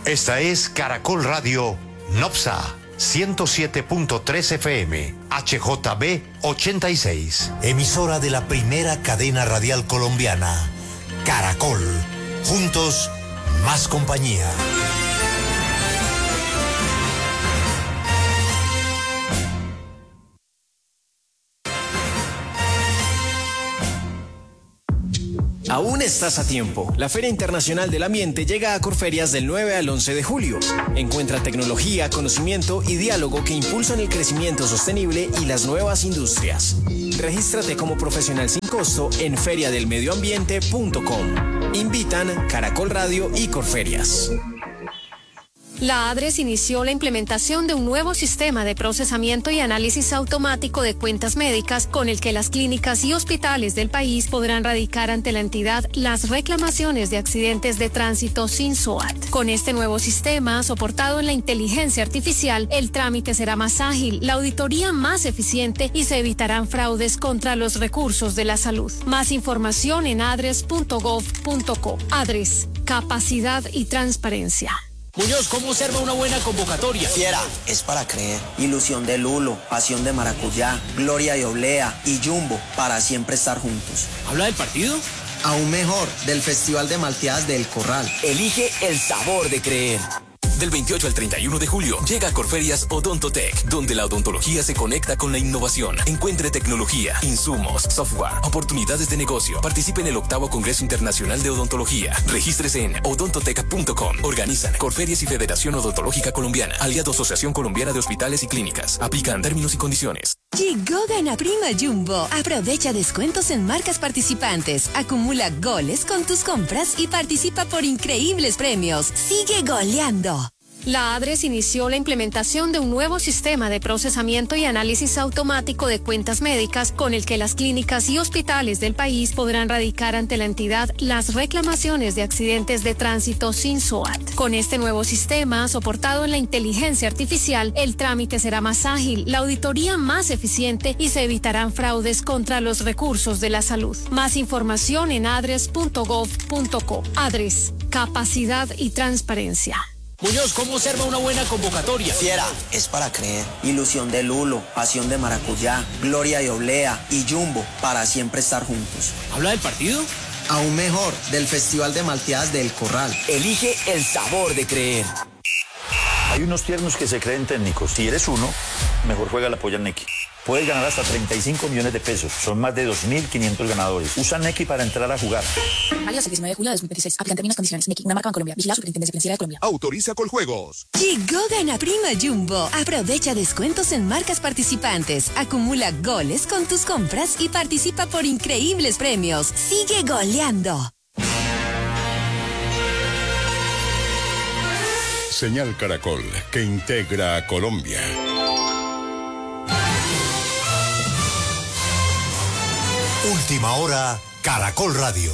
Esta es Caracol Radio Nopsa 107.3 FM, HJB 86. Emisora de la primera cadena radial colombiana, Caracol. Juntos, más compañía. Aún estás a tiempo. La Feria Internacional del Ambiente llega a Corferias del 9 al 11 de julio. Encuentra tecnología, conocimiento y diálogo que impulsan el crecimiento sostenible y las nuevas industrias. Regístrate como profesional sin costo en feriadelmedioambiente.com. Invitan Caracol Radio y Corferias. La ADRES inició la implementación de un nuevo sistema de procesamiento y análisis automático de cuentas médicas con el que las clínicas y hospitales del país podrán radicar ante la entidad las reclamaciones de accidentes de tránsito sin SOAT. Con este nuevo sistema, soportado en la inteligencia artificial, el trámite será más ágil, la auditoría más eficiente y se evitarán fraudes contra los recursos de la salud. Más información en adres.gov.co. ADRES, capacidad y transparencia. Muñoz, ¿cómo observa una buena convocatoria? Fiera, es para creer. Ilusión de Lulo, pasión de maracuyá, gloria y oblea y Jumbo, para siempre estar juntos. ¿Habla del partido? Aún mejor, del Festival de Malteadas del Corral. Elige el sabor de creer. Del 28 al 31 de julio llega a Corferias Odontotech, donde la odontología se conecta con la innovación. Encuentre tecnología, insumos, software, oportunidades de negocio. Participe en el 8º Congreso Internacional de Odontología. Regístrese en odontotech.com. Organizan Corferias y Federación Odontológica Colombiana. Aliado Asociación Colombiana de Hospitales y Clínicas. Aplican términos y condiciones. Llegó Gana Prima Jumbo. Aprovecha descuentos en marcas participantes. Acumula goles con tus compras y participa por increíbles premios. Sigue goleando. La ADRES inició la implementación de un nuevo sistema de procesamiento y análisis automático de cuentas médicas con el que las clínicas y hospitales del país podrán radicar ante la entidad las reclamaciones de accidentes de tránsito sin SOAT. Con este nuevo sistema, soportado en la inteligencia artificial, el trámite será más ágil, la auditoría más eficiente y se evitarán fraudes contra los recursos de la salud. Más información en adres.gov.co. ADRES, capacidad y transparencia. Muñoz, ¿cómo observa una buena convocatoria? Fiera, es para creer. Ilusión de Lulo, pasión de maracuyá, gloria y oblea y Jumbo, para siempre estar juntos. ¿Habla del partido? Aún mejor, del Festival de Malteadas del Corral. Elige el sabor de creer. Hay unos tiernos que se creen técnicos. Si eres uno, mejor juega la polla Neki. Puedes ganar hasta 35 millones de pesos. Son más de 2.500 ganadores. Usa Neki para entrar a jugar. Válido hasta el 19 de julio de 2026. Aplican términos y condiciones. Neki, una marca Bancolombia. Vigilado Superintendencia Financiera de Colombia. Autoriza Coljuegos. Llegó Gana Prima Jumbo. Aprovecha descuentos en marcas participantes. Acumula goles con tus compras y participa por increíbles premios. Sigue goleando. Señal Caracol, que integra a Colombia. Última hora, Caracol Radio.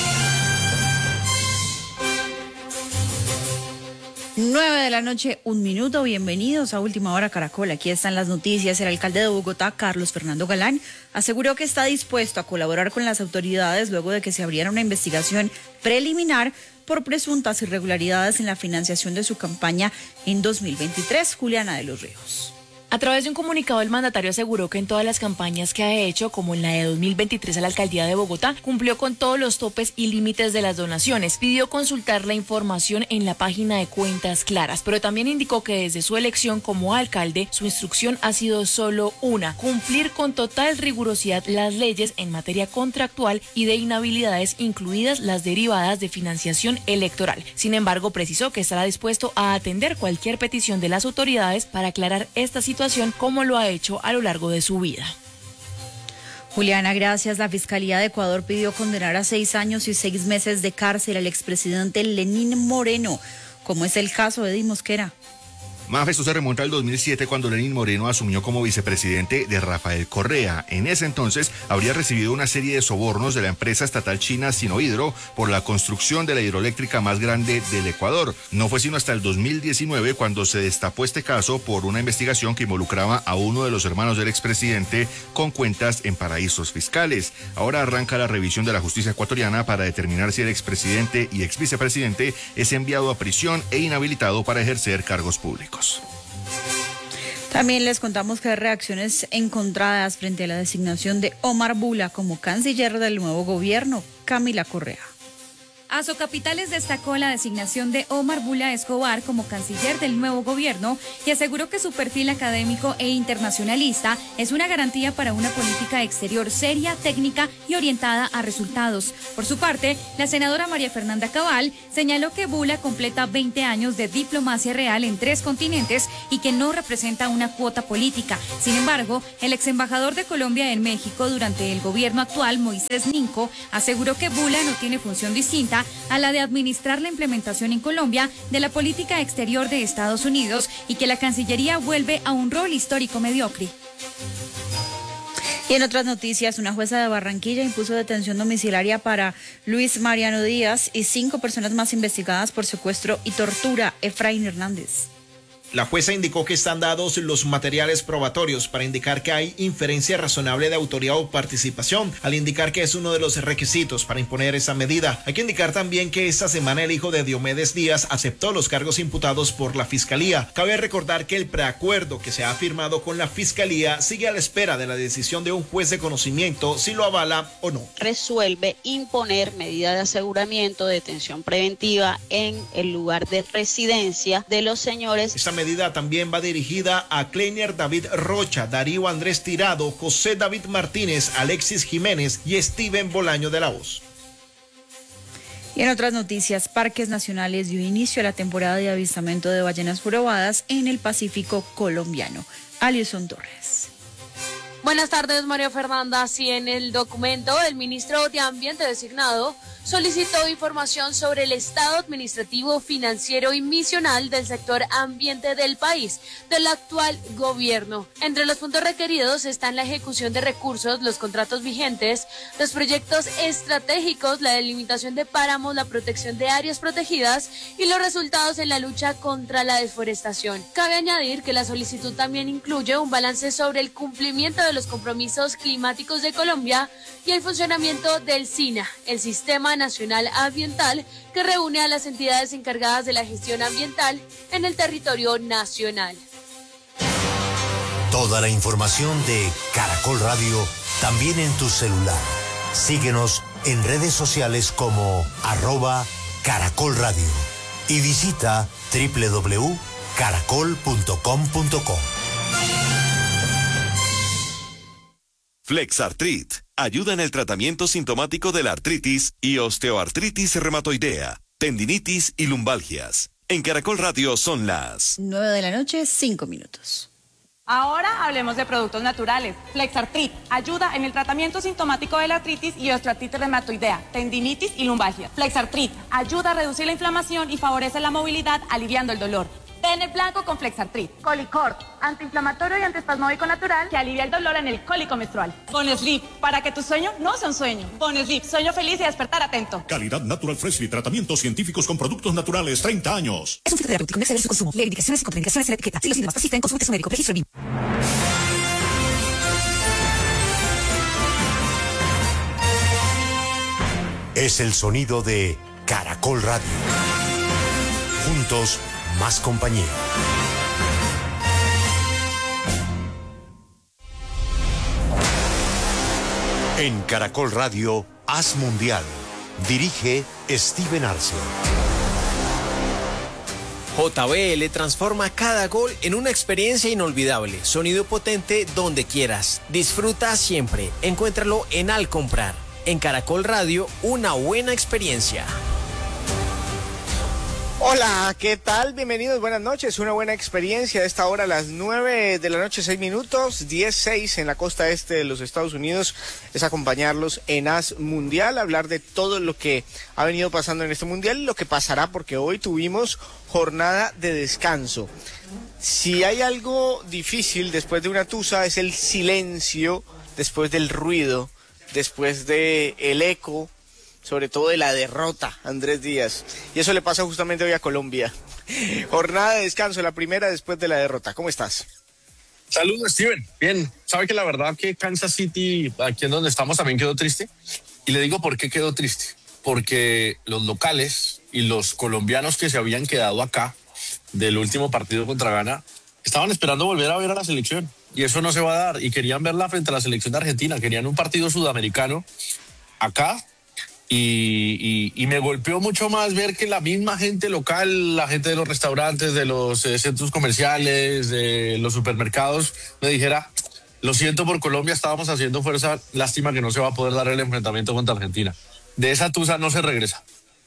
9:01 p.m. Bienvenidos a Última Hora Caracol. Aquí están las noticias. El alcalde de Bogotá, Carlos Fernando Galán, aseguró que está dispuesto a colaborar con las autoridades luego de que se abriera una investigación preliminar por presuntas irregularidades en la financiación de su campaña en 2023. Juliana de los Ríos. A través de un comunicado, el mandatario aseguró que en todas las campañas que ha hecho, como en la de 2023 a la alcaldía de Bogotá, cumplió con todos los topes y límites de las donaciones. Pidió consultar la información en la página de Cuentas Claras, pero también indicó que desde su elección como alcalde, su instrucción ha sido solo una: cumplir con total rigurosidad las leyes en materia contractual y de inhabilidades, incluidas las derivadas de financiación electoral. Sin embargo, precisó que estará dispuesto a atender cualquier petición de las autoridades para aclarar esta situación, como lo ha hecho a lo largo de su vida. Juliana, gracias. La Fiscalía de Ecuador pidió condenar a 6 años y 6 meses de cárcel al expresidente Lenín Moreno, como es el caso de Eddie Mosquera. Mafe, esto se remonta al 2007 cuando Lenín Moreno asumió como vicepresidente de Rafael Correa. En ese entonces habría recibido una serie de sobornos de la empresa estatal china Sinohidro por la construcción de la hidroeléctrica más grande del Ecuador. No fue sino hasta el 2019 cuando se destapó este caso por una investigación que involucraba a uno de los hermanos del expresidente con cuentas en paraísos fiscales. Ahora arranca la revisión de la justicia ecuatoriana para determinar si el expresidente y exvicepresidente es enviado a prisión e inhabilitado para ejercer cargos públicos. También les contamos que hay reacciones encontradas frente a la designación de Omar Bula como canciller del nuevo gobierno. Camila Correa. Azocapitales destacó la designación de Omar Bula Escobar como canciller del nuevo gobierno y aseguró que su perfil académico e internacionalista es una garantía para una política exterior seria, técnica y orientada a resultados. Por su parte, la senadora María Fernanda Cabal señaló que Bula completa 20 años de diplomacia real en 3 continentes y que no representa una cuota política. Sin embargo, el exembajador de Colombia en México durante el gobierno actual, Moisés Ninco, aseguró que Bula no tiene función distinta a la de administrar la implementación en Colombia de la política exterior de Estados Unidos y que la Cancillería vuelve a un rol histórico mediocre. Y en otras noticias, una jueza de Barranquilla impuso detención domiciliaria para Luis Mariano Díaz y 5 personas más investigadas por secuestro y tortura. Efraín Hernández. La jueza indicó que están dados los materiales probatorios para indicar que hay inferencia razonable de autoría o participación, al indicar que es uno de los requisitos para imponer esa medida. Hay que indicar también que esta semana el hijo de Diomedes Díaz aceptó los cargos imputados por la Fiscalía. Cabe recordar que el preacuerdo que se ha firmado con la Fiscalía sigue a la espera de la decisión de un juez de conocimiento si lo avala o no. Resuelve imponer medida de aseguramiento, detención preventiva en el lugar de residencia de los señores. Esta medida también va dirigida a Kleiner David Rocha, Darío Andrés Tirado, José David Martínez, Alexis Jiménez y Steven Bolaño de la Voz. Y en otras noticias, Parques Nacionales dio inicio a la temporada de avistamiento de ballenas jorobadas en el Pacífico colombiano. Alison Torres. Buenas tardes, María Fernanda. Sí, en el documento, el ministro de Ambiente designado solicitó información sobre el estado administrativo, financiero y misional del sector ambiente del país, del actual gobierno. Entre los puntos requeridos están la ejecución de recursos, los contratos vigentes, los proyectos estratégicos, la delimitación de páramos, la protección de áreas protegidas y los resultados en la lucha contra la deforestación. Cabe añadir que la solicitud también incluye un balance sobre el cumplimiento de los compromisos climáticos de Colombia y el funcionamiento del SINA, el Sistema Nacional Ambiental, que reúne a las entidades encargadas de la gestión ambiental en el territorio nacional. Toda la información de Caracol Radio también en tu celular. Síguenos en redes sociales como @Caracol Radio y visita www.caracol.com.co. Flexartrit ayuda en el tratamiento sintomático de la artritis y osteoartritis reumatoidea, tendinitis y lumbalgias. En Caracol Radio son las 9:05 p.m. Ahora hablemos de productos naturales. Flexartrit ayuda en el tratamiento sintomático de la artritis y osteoartritis reumatoidea, tendinitis y lumbalgia. Flexartrit ayuda a reducir la inflamación y favorece la movilidad, aliviando el dolor. Ten el blanco con Flexartrit. Colicort, antiinflamatorio y antiespasmódico natural que alivia el dolor en el cólico menstrual. Bonslip, para que tu sueño no sea un sueño. Bonslip, sueño feliz y despertar atento. Calidad Natural Freshly, tratamientos científicos con productos naturales, 30 años. Es un fitoterapéutico, no exceder su consumo. Leer indicaciones y contraindicaciones en la etiqueta. Si los síntomas persisten, consulte a su médico. Registro BIM. Es el sonido de Caracol Radio. Juntos, más compañía. En Caracol Radio, Haz Mundial. Dirige Steven Arce. JBL transforma cada gol en una experiencia inolvidable. Sonido potente donde quieras. Disfruta siempre. Encuéntralo en Al Comprar. En Caracol Radio, una buena experiencia. Hola, ¿qué tal? Bienvenidos, buenas noches. Una buena experiencia a esta hora, a las 9:06 p.m, 10:06 en la costa este de los Estados Unidos, es acompañarlos en Haz Mundial, hablar de todo lo que ha venido pasando en este Mundial y lo que pasará, porque hoy tuvimos jornada de descanso. Si hay algo difícil después de una tusa es el silencio, después del ruido, después de el eco, sobre todo de la derrota, Andrés Díaz. Y eso le pasa justamente hoy a Colombia. Jornada de descanso, la primera después de la derrota. ¿Cómo estás? Saludos, Steven. Bien, sabe que la verdad que Kansas City, aquí en donde estamos, también quedó triste. Y le digo por qué quedó triste. Porque los locales y los colombianos que se habían quedado acá del último partido contra Ghana estaban esperando volver a ver a la selección. Y eso no se va a dar. Y querían verla frente a la selección de Argentina. Querían un partido sudamericano acá. Y me golpeó mucho más ver que la misma gente local, la gente de los restaurantes, de los centros comerciales, de los supermercados, me dijera, lo siento por Colombia, estábamos haciendo fuerza, lástima que no se va a poder dar el enfrentamiento contra Argentina. De esa tusa no se regresa.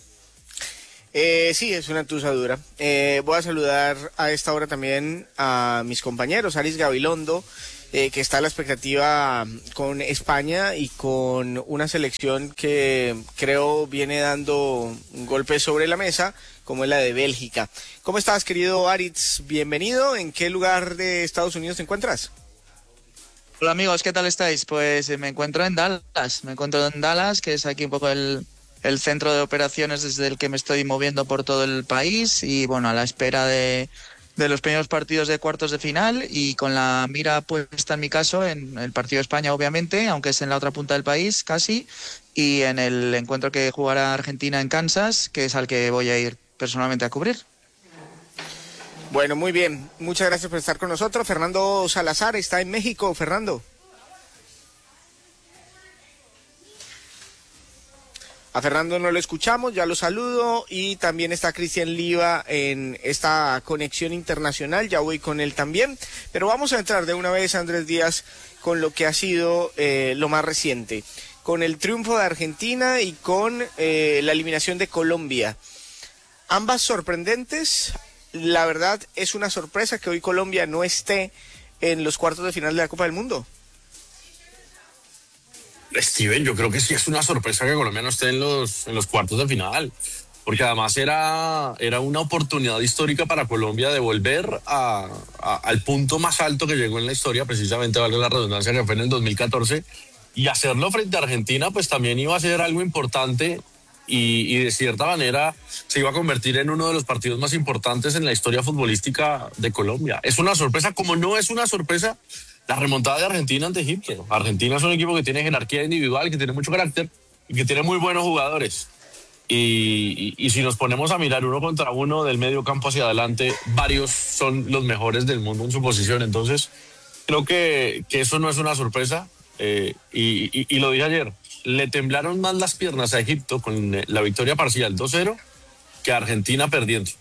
Sí, es una tusa dura. Voy a saludar a esta hora también a mis compañeros, Aris Gabilondo, que está a la expectativa con España y con una selección que creo viene dando un golpe sobre la mesa, como es la de Bélgica. ¿Cómo estás, querido Aritz? Bienvenido. ¿En qué lugar de Estados Unidos te encuentras? Hola amigos, ¿qué tal estáis? Pues me encuentro en Dallas, que es aquí un poco el centro de operaciones desde el que me estoy moviendo por todo el país y bueno, a la espera de los primeros partidos de cuartos de final y con la mira puesta en mi caso en el partido de España obviamente, aunque es en la otra punta del país casi, y en el encuentro que jugará Argentina en Kansas, que es al que voy a ir personalmente a cubrir. Bueno, muy bien. Muchas gracias por estar con nosotros. Fernando Salazar está en México. Fernando. A Fernando no lo escuchamos, ya lo saludo. Y también está Cristian Liva en esta conexión internacional. Ya voy con él también. Pero vamos a entrar de una vez, Andrés Díaz, con lo que ha sido lo más reciente. Con el triunfo de Argentina y con la eliminación de Colombia. Ambas sorprendentes. La verdad es una sorpresa que hoy Colombia no esté en los cuartos de final de la Copa del Mundo. Steven, yo creo que sí es una sorpresa que Colombia no esté en los cuartos de final, porque además era una oportunidad histórica para Colombia de volver al punto más alto que llegó en la historia, precisamente, valga la redundancia, que fue en el 2014, y hacerlo frente a Argentina pues también iba a ser algo importante. Y de cierta manera se iba a convertir en uno de los partidos más importantes en la historia futbolística de Colombia. Es una sorpresa, como no es una sorpresa la remontada de Argentina ante Egipto. Argentina es un equipo que tiene jerarquía individual, que tiene mucho carácter y que tiene muy buenos jugadores. Y si nos ponemos a mirar uno contra uno del medio campo hacia adelante, varios son los mejores del mundo en su posición. Entonces, creo que eso no es una sorpresa. Y lo dije ayer, le temblaron más las piernas a Egipto con la victoria parcial 2-0 que a Argentina perdiendo.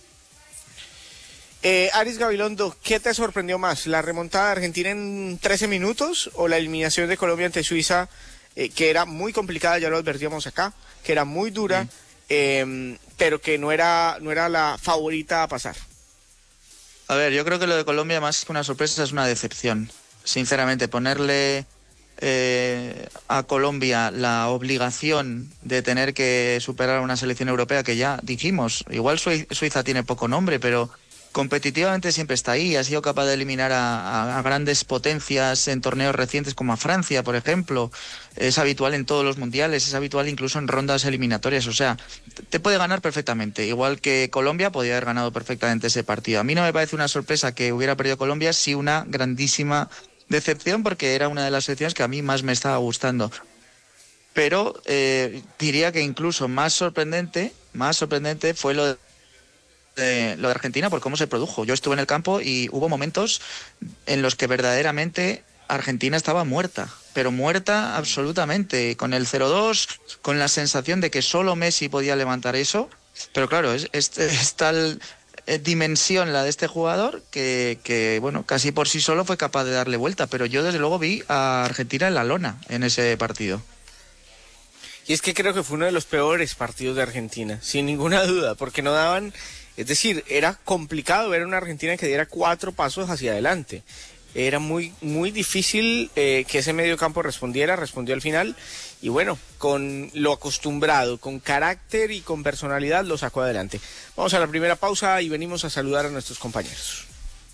Aris Gabilondo, ¿qué te sorprendió más? ¿La remontada de Argentina en 13 minutos o la eliminación de Colombia ante Suiza, que era muy complicada, ya lo advertíamos acá, que era muy dura, pero que no era la favorita a pasar? A ver, yo creo que lo de Colombia más que una sorpresa es una decepción. Sinceramente, ponerle a Colombia la obligación de tener que superar a una selección europea que ya dijimos, igual Suiza tiene poco nombre, pero competitivamente siempre está ahí, ha sido capaz de eliminar a grandes potencias en torneos recientes como a Francia, por ejemplo, es habitual en todos los mundiales, es habitual incluso en rondas eliminatorias, o sea, te puede ganar perfectamente, igual que Colombia podía haber ganado perfectamente ese partido. A mí no me parece una sorpresa que hubiera perdido Colombia, sí una grandísima decepción porque era una de las selecciones que a mí más me estaba gustando. Pero diría que incluso más sorprendente fue lo de Argentina por cómo se produjo. Yo estuve en el campo y hubo momentos en los que verdaderamente Argentina estaba muerta, pero muerta absolutamente, con el 0-2, con la sensación de que solo Messi podía levantar eso. Pero claro, es tal dimensión la de este jugador que bueno, casi por sí solo fue capaz de darle vuelta, pero yo desde luego vi a Argentina en la lona en ese partido. Y es que creo que fue uno de los peores partidos de Argentina, sin ninguna duda, porque no daban, es decir, era complicado ver a una Argentina que diera 4 pasos hacia adelante. Era muy difícil que ese medio campo respondió al final, y bueno, con lo acostumbrado, con carácter y con personalidad lo sacó adelante. Vamos a la primera pausa y venimos a saludar a nuestros compañeros.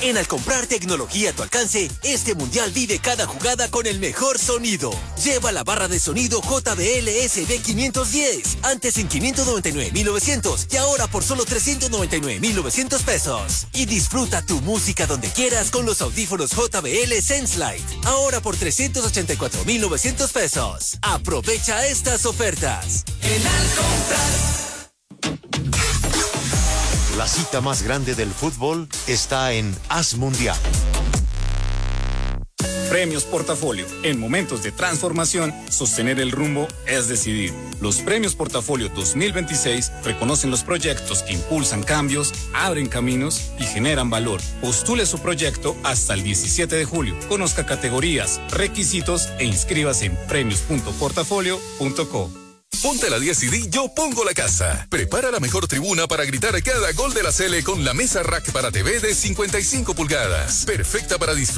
En Al comprar tecnología a tu alcance, este mundial vive cada jugada con el mejor sonido. Lleva la barra de sonido JBL SB510, antes en 599.900 y ahora por solo 399.900 pesos. Y disfruta tu música donde quieras con los audífonos JBL SenseLight, ahora por 384.900 pesos. Aprovecha estas ofertas. En Al comprar. La cita más grande del fútbol está en Haz Mundial. Premios Portafolio. En momentos de transformación, sostener el rumbo es decidir. Los Premios Portafolio 2026 reconocen los proyectos que impulsan cambios, abren caminos y generan valor. Postule su proyecto hasta el 17 de julio. Conozca categorías, requisitos e inscríbase en premios.portafolio.co. Ponte a la 10 y di yo pongo la casa. Prepara la mejor tribuna para gritar cada gol de la Sele con la mesa rack para TV de 55 pulgadas. Perfecta para disfrutar